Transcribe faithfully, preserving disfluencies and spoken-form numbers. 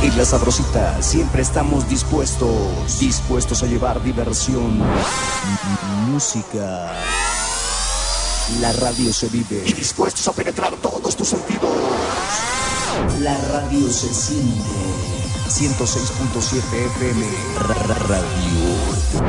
Isla Sabrosita, siempre estamos dispuestos, dispuestos a llevar diversión, música. La radio se vive y dispuestos a penetrar todos tus sentidos. La radio se siente. ciento seis punto siete F M Radio.